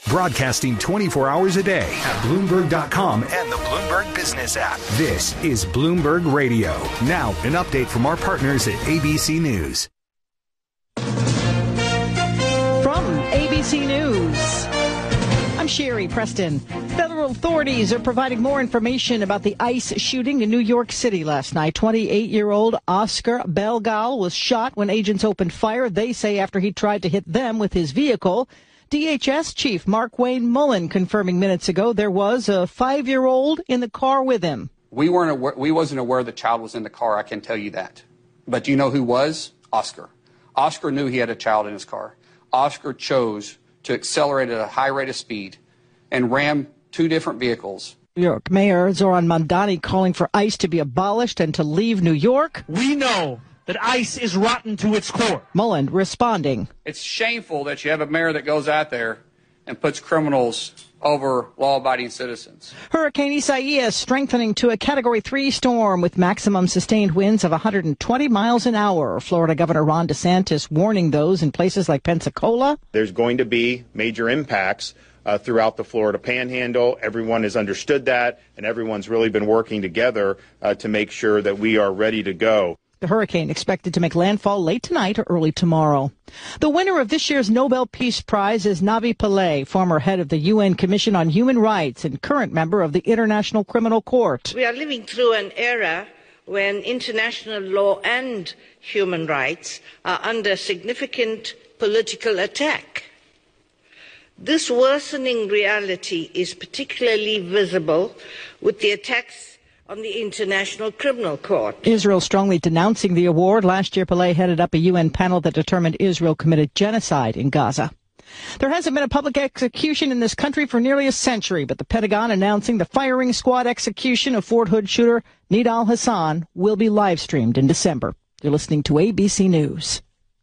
Broadcasting 24 hours a day at Bloomberg.com and the Bloomberg Business app. This is Bloomberg Radio. Now, an update from our partners at ABC News. From ABC News, I'm Sherry Preston. Federal authorities are providing more information about the ICE shooting in New York City last night. 28-year-old Oscar Belgal was shot when agents opened fire, they say, after he tried to hit them with his vehicle. DHS Chief Mark Wayne Mullen confirming minutes ago there was a 5-year-old in the car with him. We wasn't aware the child was in the car, I can tell you that. But do you know who was? Oscar. Oscar knew he had a child in his car. Oscar chose to accelerate at a high rate of speed and ram two different vehicles. New York Mayor Zoran Mandani calling for ICE to be abolished and to leave New York. We know that ICE is rotten to its core. Mullen responding. It's shameful that you have a mayor that goes out there and puts criminals over law-abiding citizens. Hurricane Isaias strengthening to a Category 3 storm with maximum sustained winds of 120 miles an hour. Florida Governor Ron DeSantis warning those in places like Pensacola. There's going to be major impacts throughout the Florida Panhandle. Everyone has understood that, and everyone's really been working together to make sure that we are ready to go. The hurricane expected to make landfall late tonight or early tomorrow. The winner of this year's Nobel Peace Prize is Navi Pillay, former head of the UN Commission on Human Rights and current member of the International Criminal Court. We are living through an era when international law and human rights are under significant political attack. This worsening reality is particularly visible with the attacks on the International Criminal Court. Israel strongly denouncing the award. Last year, Pillay headed up a UN panel that determined Israel committed genocide in Gaza. There hasn't been a public execution in this country for nearly a century, but the Pentagon announcing the firing squad execution of Fort Hood shooter Nidal Hassan will be live-streamed in December. You're listening to ABC News.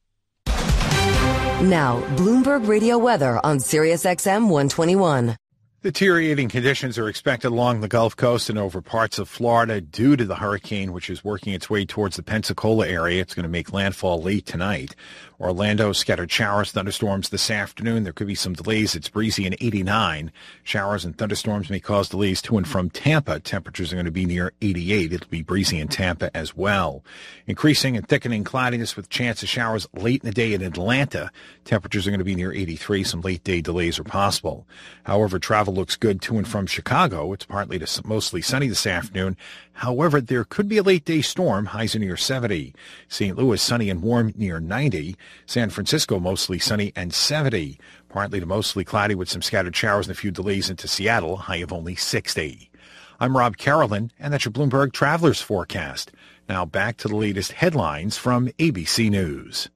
Now, Bloomberg Radio weather on SiriusXM 121. Deteriorating conditions are expected along the Gulf Coast and over parts of Florida due to the hurricane, which is working its way towards the Pensacola area. It's going to make landfall late tonight. Orlando, scattered showers, thunderstorms this afternoon. There could be some delays. It's breezy and 89. Showers and thunderstorms may cause delays to and from Tampa. Temperatures are going to be near 88. It'll be breezy in Tampa as well. Increasing and thickening cloudiness with chance of showers late in the day in Atlanta. Temperatures are going to be near 83. Some late day delays are possible. However, travel looks good to and from Chicago. It's partly to mostly sunny this afternoon. However, there could be a late day storm, highs are near 70. St. Louis, sunny and warm near 90. San Francisco, mostly sunny and 70. Partly to mostly cloudy with some scattered showers and a few delays into Seattle, high of only 60. I'm Rob Carolyn, and that's your Bloomberg Travelers Forecast. Now back to the latest headlines from ABC News.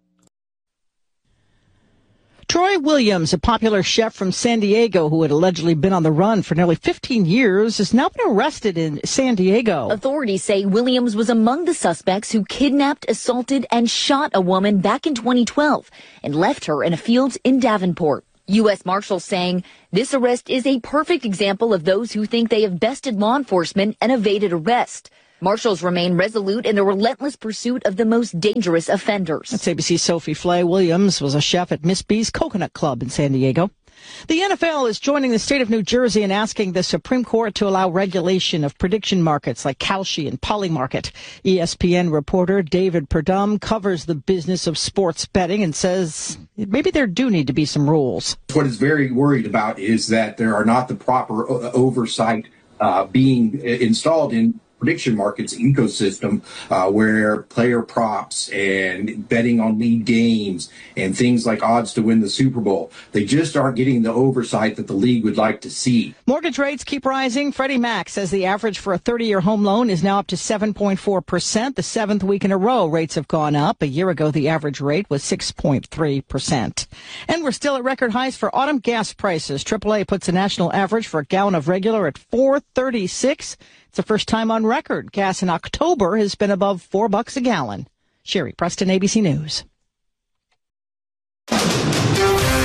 Troy Williams, a popular chef from San Diego who had allegedly been on the run for nearly 15 years, has now been arrested in San Diego. Authorities say Williams was among the suspects who kidnapped, assaulted, and shot a woman back in 2012 and left her in a field in Davenport. U.S. Marshals saying this arrest is a perfect example of those who think they have bested law enforcement and evaded arrest. Marshals remain resolute in a relentless pursuit of the most dangerous offenders. That's ABC's Sophie Flay. Williams was a chef at Miss B's Coconut Club in San Diego. The NFL is joining the state of New Jersey in asking the Supreme Court to allow regulation of prediction markets like Kalshi and Polymarket. ESPN reporter David Perdum covers the business of sports betting and says maybe there do need to be some rules. What is very worried about is that there are not the proper oversight being installed in prediction markets ecosystem where player props and betting on lead games and things like odds to win the Super Bowl, they just aren't getting the oversight that the league would like to see. Mortgage rates keep rising. Freddie Mac says the average for a 30-year home loan is now up to 7.4%. The seventh week in a row, rates have gone up. A year ago, the average rate was 6.3%. And we're still at record highs for autumn gas prices. AAA puts a national average for a gallon of regular at $4.36. It's the first time on record. Gas in October has been above $4 a gallon. Sherry Preston, ABC News.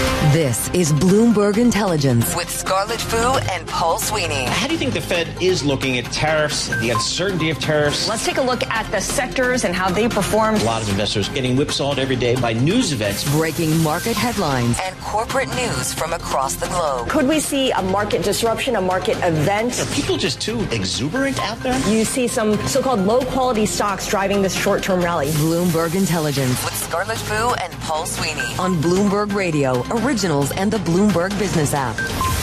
This is Bloomberg Intelligence with Scarlett Fu and Paul Sweeney. How do you think the Fed is looking at tariffs, the uncertainty of tariffs? Let's take a look at the sectors and how they performed. A lot of investors getting whipsawed every day by news events. Breaking market headlines and corporate news from across the globe. Could we see a market disruption, a market event? Are people just too exuberant out there? You see some so-called low-quality stocks driving this short-term rally. Bloomberg Intelligence with Scarlett Fu and Paul Sweeney on Bloomberg Radio, Originals, and the Bloomberg Business app.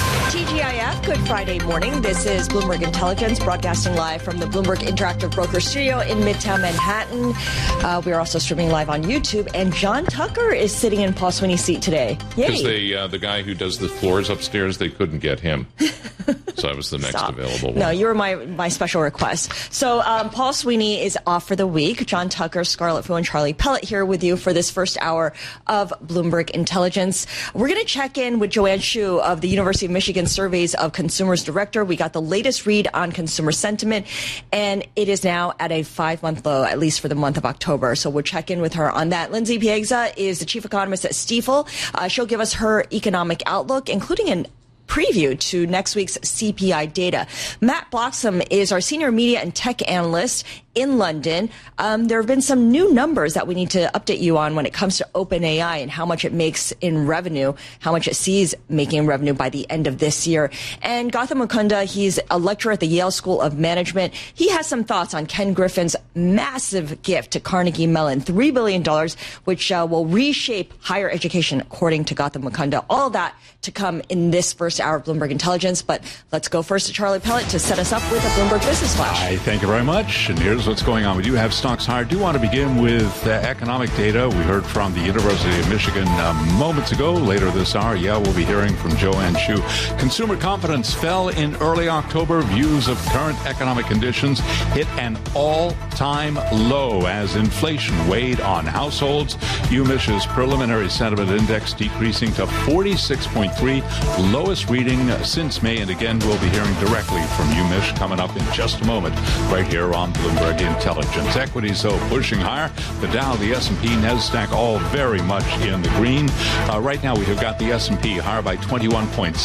TGIF, good Friday morning. This is Bloomberg Intelligence, broadcasting live from the Bloomberg Interactive Broker Studio in Midtown Manhattan. We are also streaming live on YouTube, and John Tucker is sitting in Paul Sweeney's seat today. Yay! Because the guy who does the floors upstairs, they couldn't get him. So I was the next available one. No, you were my special request. So Paul Sweeney is off for the week. John Tucker, Scarlett Fu, and Charlie Pellet here with you for this first hour of Bloomberg Intelligence. We're going to check in with Joanne Shu of the University of Michigan Surveys of Consumers Director. We got the latest read on consumer sentiment, and it is now at a 5-month low, at least for the month of October. So we'll check in with her on that. Lindsay Piegza is the chief economist at Stifel. She'll give us her economic outlook, including an preview to next week's CPI data. Matt Bloxham is our senior media and tech analyst in London. There have been some new numbers that we need to update you on when it comes to OpenAI and how much it makes in revenue, how much it sees making revenue by the end of this year. And Gautam Mukunda, he's a lecturer at the Yale School of Management. He has some thoughts on Ken Griffin's massive gift to Carnegie Mellon, $3 billion, which will reshape higher education, according to Gautam Mukunda. All that to come in this first hour of Bloomberg Intelligence. But let's go first to Charlie Pellet to set us up with a Bloomberg Business Flash. Hi, thank you very much. And here's what's going on. We do have stocks higher. I do want to begin with economic data. We heard from the University of Michigan moments ago. Later this hour, we'll be hearing from Joanne Shu. Consumer confidence fell in early October. Views of current economic conditions hit an all-time low as inflation weighed on households. UMish's preliminary sentiment index decreasing to 46.3, lowest reading since May. And again, we'll be hearing directly from UMish coming up in just a moment right here on Bloomberg Intelligence. Equities, though, pushing higher. The Dow, the S&P, NASDAQ, all very much in the green. Right now, we have got the S&P higher by 21 points,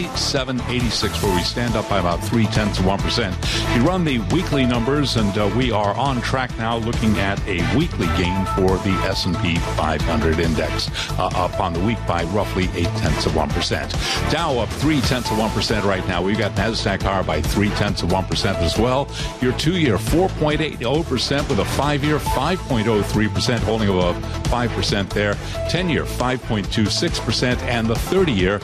77.86, where we stand up by about 0.3%. You run the weekly numbers, and we are on track now looking at a weekly gain for the S&P 500 index, up on the week by roughly 0.8%. Dow up 0.3% right now. We've got NASDAQ higher by 0.3% as well. Your 2-year 4.80% with a 5-year 5.03%, holding above 5% there. 10-year 5.26%, and the 30-year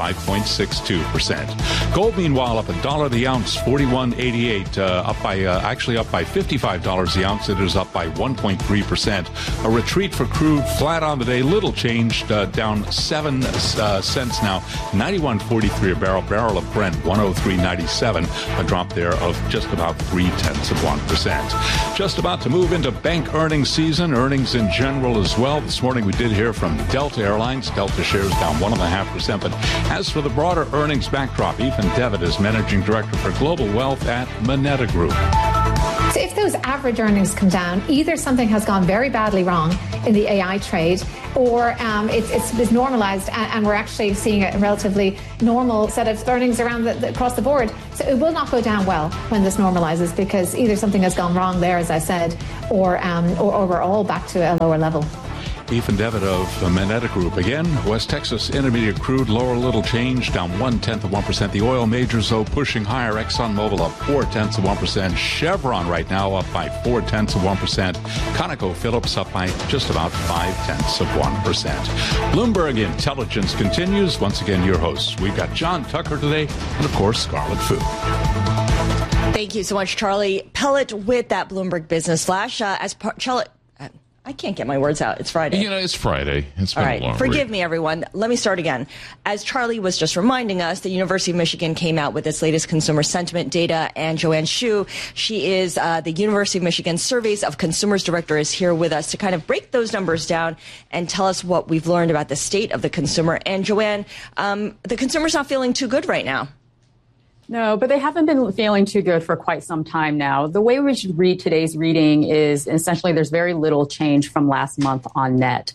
5.62%. Gold, meanwhile, up $1 the ounce, 41.88, up by $55 the ounce. It is up by 1.3%. A retreat for crude, flat on the day, little changed, down 7 cents now, 91.43 a barrel. Barrel of Brent 103.97, a drop there of just about 0.3%. Just about to move into bank earnings season, earnings in general as well. This morning we did hear from Delta Airlines. Delta shares down 1.5%. But as for the broader earnings backdrop, Ethan Devitt is Managing Director for Global Wealth at Moneta Group. So if those average earnings come down, either something has gone very badly wrong in the AI trade, or it's normalized, and we're actually seeing a relatively normal set of earnings around across the board. So it will not go down well when this normalizes, because either something has gone wrong there, as I said, or we're all back to a lower level. Ethan Devitt of Moneta Group. Again, West Texas Intermediate crude lower, little change, down 0.1%. The oil majors, though, pushing higher. ExxonMobil up 0.4%. Chevron right now up by 0.4%. ConocoPhillips up by just about 0.5%. Bloomberg Intelligence continues. Once again, your hosts. We've got John Tucker today, and of course, Scarlett Fu. Thank you so much, Charlie Pellet, with that Bloomberg Business Flash. Charlie, I can't get my words out. It's Friday. It's Friday. It's been a long week. Forgive me, everyone. Let me start again. As Charlie was just reminding us, the University of Michigan came out with its latest consumer sentiment data, and Joanne Shu, she is the University of Michigan Surveys of Consumers Director, is here with us to kind of break those numbers down and tell us what we've learned about the state of the consumer. And Joanne, the consumer's not feeling too good right now. No, but they haven't been feeling too good for quite some time now. The way we should read today's reading is essentially there's very little change from last month on net.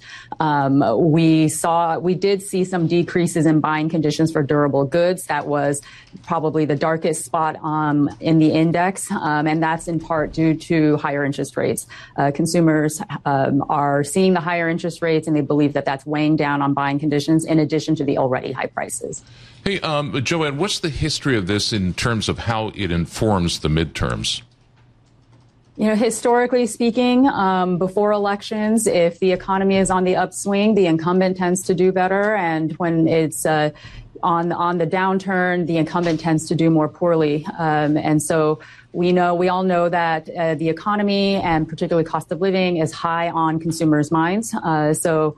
We did see some decreases in buying conditions for durable goods. That was probably the darkest spot in the index, and that's in part due to higher interest rates. Consumers are seeing the higher interest rates, and they believe that that's weighing down on buying conditions in addition to the already high prices. Hey, Joanne, what's the history of this in terms of how it informs the midterms? You know, historically speaking, before elections, if the economy is on the upswing, the incumbent tends to do better. And when it's on the downturn, the incumbent tends to do more poorly. And so we all know that the economy and particularly cost of living is high on consumers' minds. So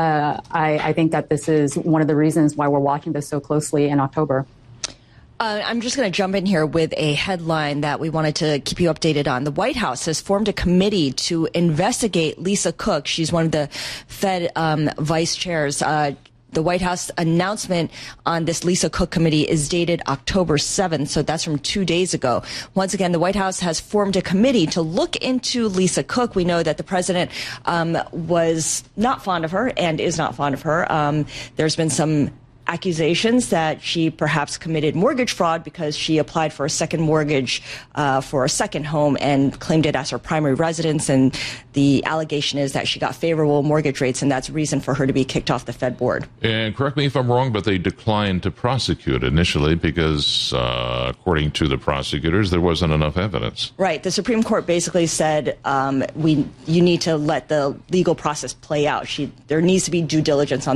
I think that this is one of the reasons why we're watching this so closely in October. I'm just going to jump in here with a headline that we wanted to keep you updated on. The White House has formed a committee to investigate Lisa Cook. She's one of the Fed vice chairs. The White House announcement on this Lisa Cook committee is dated October 7th, so that's from 2 days ago. Once again, the White House has formed a committee to look into Lisa Cook. We know that the president was not fond of her and is not fond of her. There's been some accusations that she perhaps committed mortgage fraud because she applied for a second mortgage for a second home and claimed it as her primary residence. And the allegation is that she got favorable mortgage rates, and that's reason for her to be kicked off the Fed board. And correct me if I'm wrong, but they declined to prosecute initially because, according to the prosecutors, there wasn't enough evidence. Right. The Supreme Court basically said you need to let the legal process play out. There needs to be due process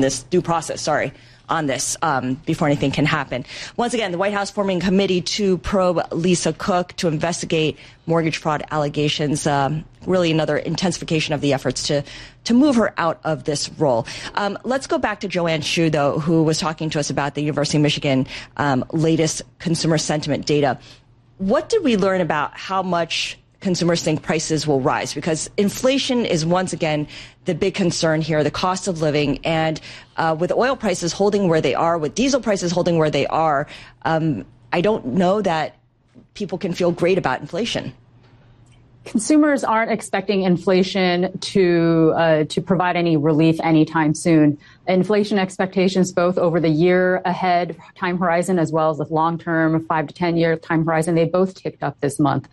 on this before anything can happen. Once again, the White House forming a committee to probe Lisa Cook to investigate mortgage fraud allegations. Really another intensification of the efforts to move her out of this role. Let's go back to Joanne Shu, though, who was talking to us about the University of Michigan latest consumer sentiment data. What did we learn about how much consumers think prices will rise? Because inflation is once again the big concern here, the cost of living. And with oil prices holding where they are, with diesel prices holding where they are, I don't know that people can feel great about inflation. Consumers aren't expecting inflation to provide any relief anytime soon. Inflation expectations, both over the year ahead time horizon as well as the long-term 5 to 10 year time horizon, they both ticked up this month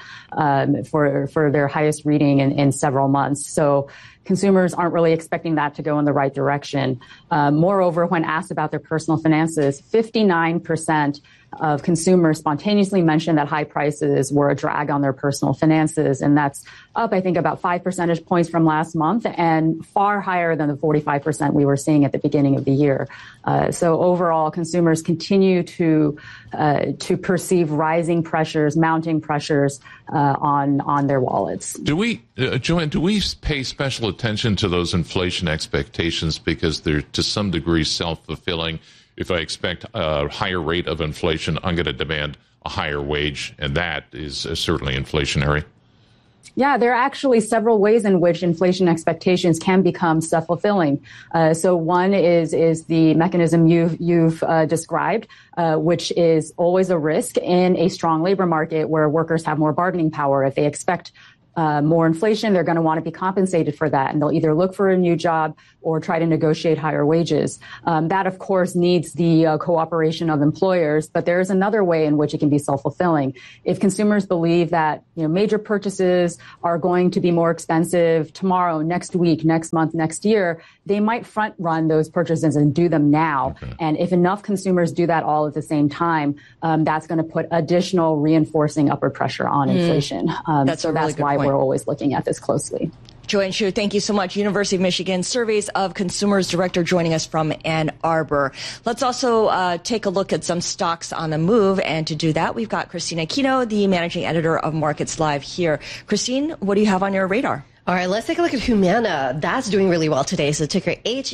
for their highest reading in several months. So consumers aren't really expecting that to go in the right direction. Moreover, when asked about their personal finances, 59% of consumers spontaneously mentioned that high prices were a drag on their personal finances. And that's up, I think, about 5 percentage points from last month and far higher than the 45% we were seeing at the beginning of the year. So overall, consumers continue to perceive rising pressures, mounting pressures on their wallets. Do we, Joanne, do we pay special attention to those inflation expectations because they're to some degree self-fulfilling? If I expect a higher rate of inflation, I'm going to demand a higher wage, and that is certainly inflationary. Yeah, there are actually several ways in which inflation expectations can become self-fulfilling. So one is the mechanism you've described, which is always a risk in a strong labor market where workers have more bargaining power. If they expect more inflation, they're going to want to be compensated for that, and they'll either look for a new job or try to negotiate higher wages. That, of course, needs the cooperation of employers, but there is another way in which it can be self-fulfilling. If consumers believe that major purchases are going to be more expensive tomorrow, next week, next month, next year, they might front run those purchases and do them now. Okay. And if enough consumers do that all at the same time, that's going to put additional reinforcing upward pressure on inflation. That's why we're always looking at this closely. Joanne Shu, thank you so much. University of Michigan Surveys of Consumers Director joining us from Ann Arbor. Let's also take a look at some stocks on the move. And to do that, we've got Christine Aquino, the managing editor of Markets Live here. Christine, what do you have on your radar? All right, let's take a look at Humana. That's doing really well today. So ticker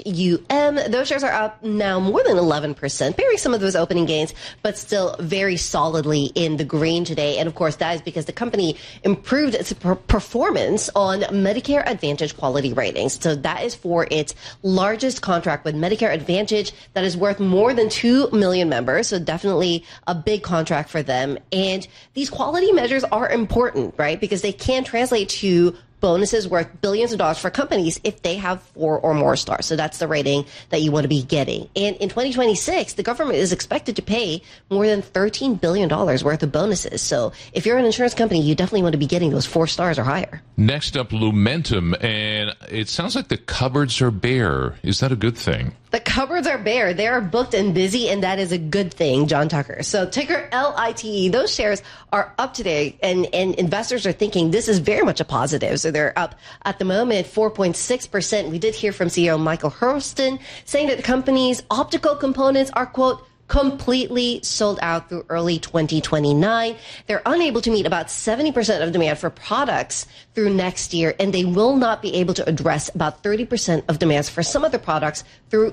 HUM. Those shares are up now more than 11%, bearing some of those opening gains, but still very solidly in the green today. And of course, that is because the company improved its performance on Medicare Advantage quality ratings. So that is for its largest contract with Medicare Advantage that is worth more than 2 million members. So definitely a big contract for them. And these quality measures are important, right? Because they can translate to bonuses worth billions of dollars for companies if they have 4 or more stars. So that's the rating that you want to be getting. And in 2026, the government is expected to pay more than $13 billion worth of bonuses. So if you're an insurance company, you definitely want to be getting those 4 stars or higher. Next up, Lumentum. And it sounds like the cupboards are bare. Is that a good thing? The cupboards are bare. They are booked and busy, and that is a good thing, John Tucker. So ticker LITE, those shares are up today, and investors are thinking this is very much a positive. So they're up at the moment 4.6%. We did hear from CEO Michael Hurlston saying that the company's optical components are, quote, completely sold out through early 2029. They're unable to meet about 70% of demand for products through next year, and they will not be able to address about 30% of demands for some other products through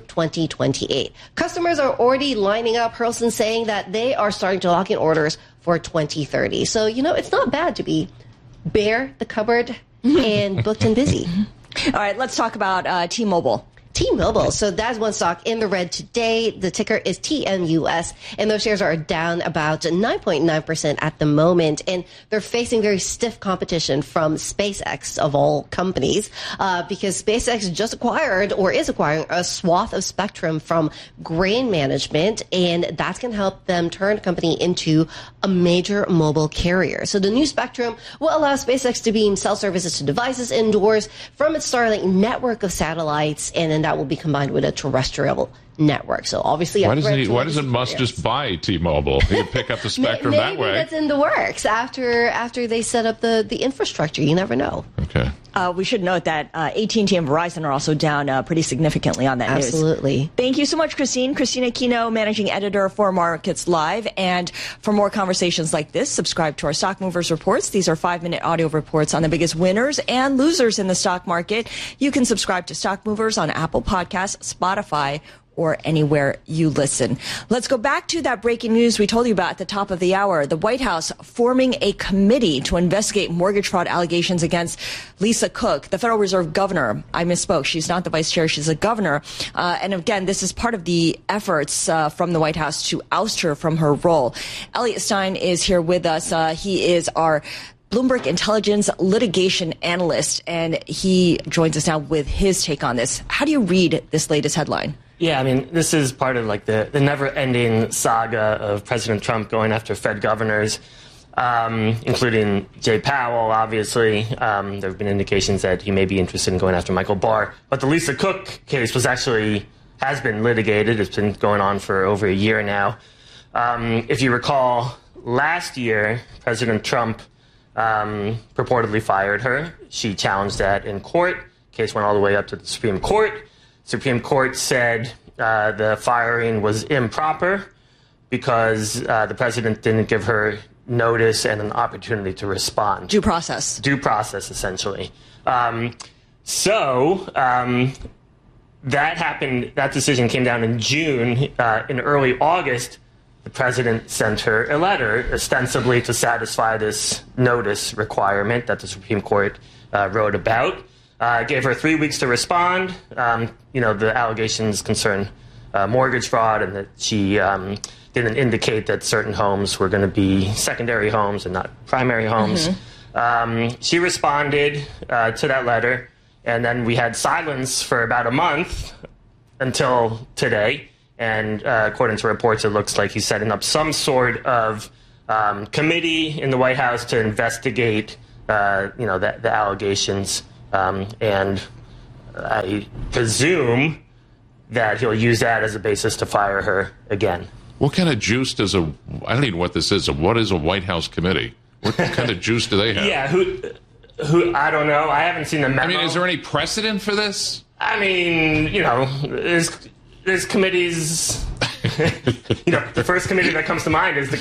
2028. Customers are already lining up, Hurlston saying that they are starting to lock in orders for 2030. So, it's not bad to be bare, the cupboard, and booked and busy. All right, let's talk about T-Mobile. T-Mobile. So that's one stock in the red today. The ticker is TMUS, and those shares are down about 9.9% at the moment. And they're facing very stiff competition from SpaceX, of all companies, because SpaceX just acquired or is acquiring a swath of spectrum from Grain Management, and that's going to help them turn the company into a major mobile carrier. So the new spectrum will allow SpaceX to beam cell services to devices indoors from its Starlink network of satellites, and then that will be combined with a terrestrial network. So obviously, why doesn't Musk just buy T-Mobile? He could pick up the spectrum that way. Maybe that's in the works after they set up the infrastructure. You never know. Okay. We should note that AT&T and Verizon are also down pretty significantly on that news. Absolutely. Thank you so much, Christine. Christina Aquino, Managing Editor for Markets Live. And for more conversations like this, subscribe to our Stock Movers Reports. These are 5-minute audio reports on the biggest winners and losers in the stock market. You can subscribe to Stock Movers on Apple Podcasts, Spotify, or anywhere you listen. Let's go back to that breaking news we told you about at the top of the hour. The White House forming a committee to investigate mortgage fraud allegations against Lisa Cook, the Federal Reserve governor. I misspoke. She's not the vice chair. She's a governor. And again, this is part of the efforts from the White House to oust her from her role. Elliot Stein is here with us. He is our Bloomberg Intelligence litigation analyst, and he joins us now with his take on this. How do you read this latest headline? Yeah, I mean, this is part of like the never-ending saga of President Trump going after Fed governors, including Jay Powell, obviously. There have been indications that he may be interested in going after Michael Barr. But the Lisa Cook case has been litigated. It's been going on for over a year now. If you recall, last year, President Trump purportedly fired her. She challenged that in court. Case went all the way up to the Supreme Court. Supreme Court said the firing was improper because the president didn't give her notice and an opportunity to respond. Due process. Due process, essentially. That happened. That decision came down in June. In early August, the president sent her a letter ostensibly to satisfy this notice requirement that the Supreme Court wrote about. Gave her 3 weeks to respond. The allegations concern mortgage fraud, and that she didn't indicate that certain homes were going to be secondary homes and not primary homes. Mm-hmm. She responded to that letter, and then we had silence for about a month until today. And according to reports, it looks like he's setting up some sort of committee in the White House to investigate, the allegations. And I presume that he'll use that as a basis to fire her again. What kind of juice I don't even know what this is. What is a White House committee? What kind of juice do they have? Yeah, who I don't know. I haven't seen the memo. I mean, is there any precedent for this? I mean, there's committees. The first committee that comes to mind is the